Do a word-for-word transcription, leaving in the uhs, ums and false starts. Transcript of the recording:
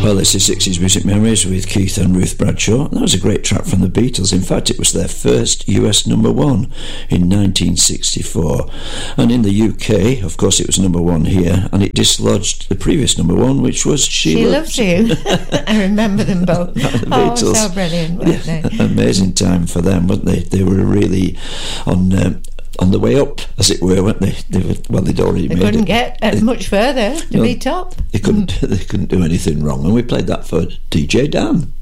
Well, this is sixties Music Memories with Keith and Ruth Bradshaw. That was a great track from the Beatles. In fact, it was their first U S number one in nineteen sixty-four. And in the U K, of course, it was number one here, and it dislodged the previous number one, which was She, she Loves You. I remember them both. the Oh, Beatles. so brilliant, weren't Yeah, they? amazing time for them, weren't they? They were really on... Um, on the way up, as it were, weren't they? They were, well, they'd already They made couldn't it. get uh, They- much further to No, be top. They couldn't. They couldn't do anything wrong, and we played that for D J Dan.